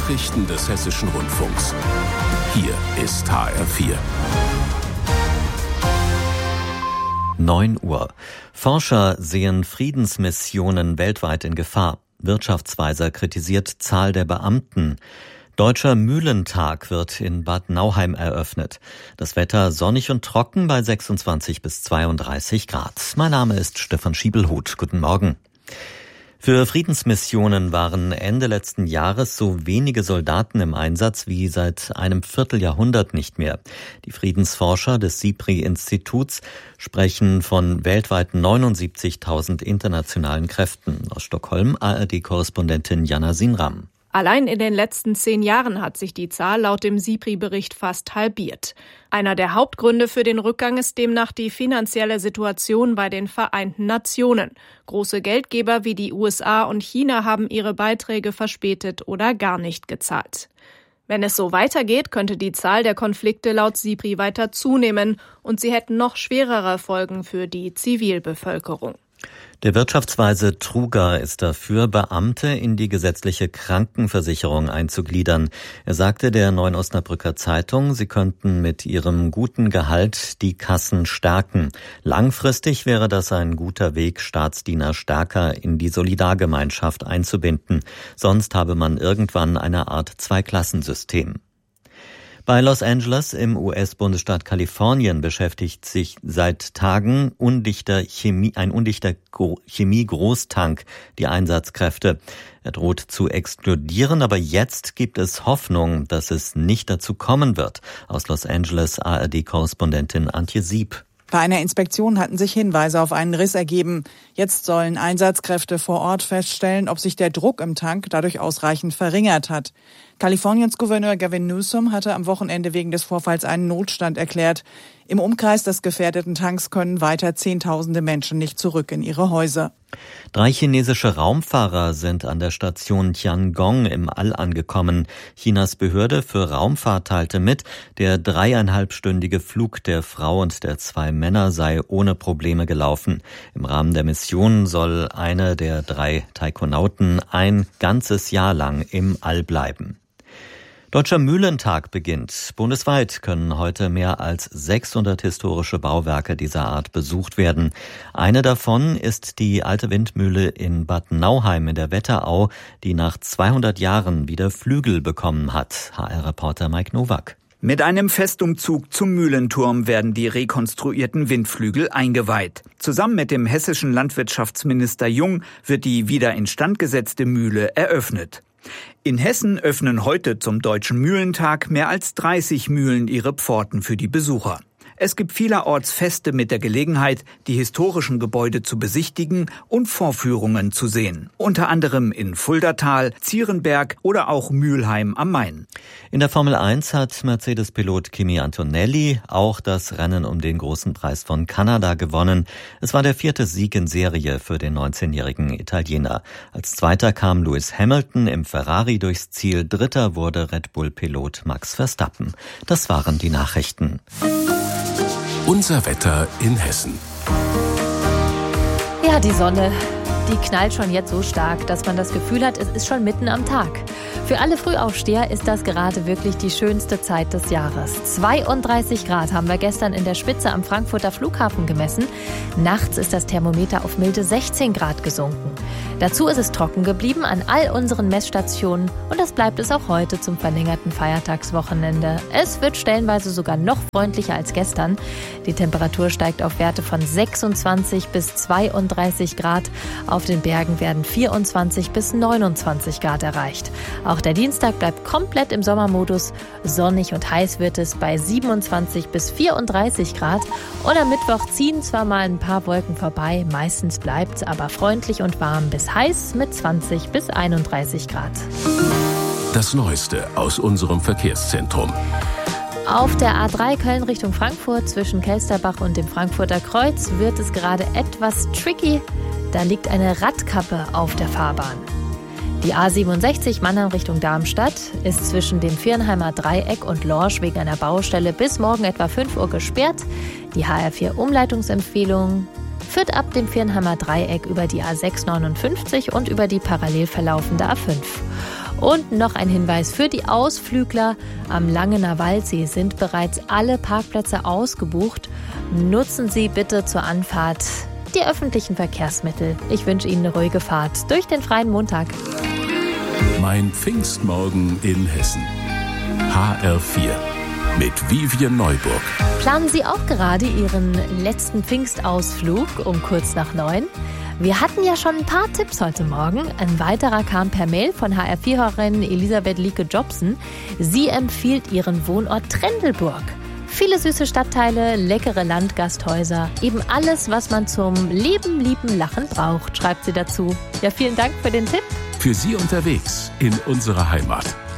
Nachrichten des Hessischen Rundfunks. Hier ist HR4. 9 Uhr. Forscher sehen Friedensmissionen weltweit in Gefahr. Wirtschaftsweiser kritisiert Zahl der Beamten. Deutscher Mühlentag wird in Bad Nauheim eröffnet. Das Wetter sonnig und trocken bei 26 bis 32 Grad. Mein Name ist Stefan Schiebelhut. Guten Morgen. Für Friedensmissionen waren Ende letzten Jahres so wenige Soldaten im Einsatz wie seit einem Vierteljahrhundert nicht mehr. Die Friedensforscher des SIPRI-Instituts sprechen von weltweit 79.000 internationalen Kräften. Aus Stockholm ARD-Korrespondentin Jana Sinram. Allein in den letzten 10 Jahren hat sich die Zahl laut dem SIPRI-Bericht fast halbiert. Einer der Hauptgründe für den Rückgang ist demnach die finanzielle Situation bei den Vereinten Nationen. Große Geldgeber wie die USA und China haben ihre Beiträge verspätet oder gar nicht gezahlt. Wenn es so weitergeht, könnte die Zahl der Konflikte laut SIPRI weiter zunehmen und sie hätten noch schwerere Folgen für die Zivilbevölkerung. Der Wirtschaftsweise Truger ist dafür, Beamte in die gesetzliche Krankenversicherung einzugliedern. Er sagte der Neuen Osnabrücker Zeitung, sie könnten mit ihrem guten Gehalt die Kassen stärken. Langfristig wäre das ein guter Weg, Staatsdiener stärker in die Solidargemeinschaft einzubinden. Sonst habe man irgendwann eine Art Zweiklassensystem. Bei Los Angeles im US-Bundesstaat Kalifornien beschäftigt sich seit Tagen ein undichter Chemie-Großtank die Einsatzkräfte. Er droht zu explodieren, aber jetzt gibt es Hoffnung, dass es nicht dazu kommen wird. Aus Los Angeles ARD-Korrespondentin Antje Sieb. Bei einer Inspektion hatten sich Hinweise auf einen Riss ergeben. Jetzt sollen Einsatzkräfte vor Ort feststellen, ob sich der Druck im Tank dadurch ausreichend verringert hat. Kaliforniens Gouverneur Gavin Newsom hatte am Wochenende wegen des Vorfalls einen Notstand erklärt. Im Umkreis des gefährdeten Tanks können weiter Zehntausende Menschen nicht zurück in ihre Häuser. 3 chinesische Raumfahrer sind an der Station Tiangong im All angekommen. Chinas Behörde für Raumfahrt teilte mit, der 3,5-stündige Flug der Frau und der 2 Männer sei ohne Probleme gelaufen. Im Rahmen der Mission soll eine der 3 Taikonauten ein ganzes Jahr lang im All bleiben. Deutscher Mühlentag beginnt. Bundesweit können heute mehr als 600 historische Bauwerke dieser Art besucht werden. Eine davon ist die alte Windmühle in Bad Nauheim in der Wetterau, die nach 200 Jahren wieder Flügel bekommen hat. HR-Reporter Mike Nowak. Mit einem Festumzug zum Mühlenturm werden die rekonstruierten Windflügel eingeweiht. Zusammen mit dem hessischen Landwirtschaftsminister Jung wird die wieder instand gesetzte Mühle eröffnet. In Hessen öffnen heute zum Deutschen Mühlentag mehr als 30 Mühlen ihre Pforten für die Besucher. Es gibt vielerorts Feste mit der Gelegenheit, die historischen Gebäude zu besichtigen und Vorführungen zu sehen. Unter anderem in Fuldatal, Zierenberg oder auch Mülheim am Main. In der Formel 1 hat Mercedes-Pilot Kimi Antonelli auch das Rennen um den großen Preis von Kanada gewonnen. Es war der 4. Sieg in Serie für den 19-jährigen Italiener. Als Zweiter kam Lewis Hamilton im Ferrari durchs Ziel. Dritter wurde Red Bull-Pilot Max Verstappen. Das waren die Nachrichten. Unser Wetter in Hessen. Ja, die Sonne, die knallt schon jetzt so stark, dass man das Gefühl hat, es ist schon mitten am Tag. Für alle Frühaufsteher ist das gerade wirklich die schönste Zeit des Jahres. 32 Grad haben wir gestern in der Spitze am Frankfurter Flughafen gemessen. Nachts ist das Thermometer auf milde 16 Grad gesunken. Dazu ist es trocken geblieben an all unseren Messstationen und das bleibt es auch heute zum verlängerten Feiertagswochenende. Es wird stellenweise sogar noch freundlicher als gestern. Die Temperatur steigt auf Werte von 26 bis 32 Grad. Auf den Bergen werden 24 bis 29 Grad erreicht. Auch der Dienstag bleibt komplett im Sommermodus. Sonnig und heiß wird es bei 27 bis 34 Grad. Und am Mittwoch ziehen zwar mal ein paar Wolken vorbei, meistens bleibt es aber freundlich und warm bis heiß mit 20 bis 31 Grad. Das Neueste aus unserem Verkehrszentrum. Auf der A3 Köln Richtung Frankfurt zwischen Kelsterbach und dem Frankfurter Kreuz wird es gerade etwas tricky. Da liegt eine Radkappe auf der Fahrbahn. Die A67 Mannheim Richtung Darmstadt ist zwischen dem Viernheimer Dreieck und Lorsch wegen einer Baustelle bis morgen etwa 5 Uhr gesperrt. Die HR4 Umleitungsempfehlung führt ab dem Viernheimer Dreieck über die A659 und über die parallel verlaufende A5. Und noch ein Hinweis für die Ausflügler. Am Langener Waldsee sind bereits alle Parkplätze ausgebucht. Nutzen Sie bitte zur Anfahrt die öffentlichen Verkehrsmittel. Ich wünsche Ihnen eine ruhige Fahrt durch den freien Montag. Mein Pfingstmorgen in Hessen. HR4 mit Vivian Neuburg. Planen Sie auch gerade Ihren letzten Pfingstausflug um kurz nach 9? Wir hatten ja schon ein paar Tipps heute Morgen. Ein weiterer kam per Mail von HR4-Hörerin Elisabeth Lieke-Jobsen. Sie empfiehlt ihren Wohnort Trendelburg. Viele süße Stadtteile, leckere Landgasthäuser, eben alles, was man zum Leben, Lieben, Lachen braucht, schreibt sie dazu. Ja, vielen Dank für den Tipp. Für Sie unterwegs in unserer Heimat.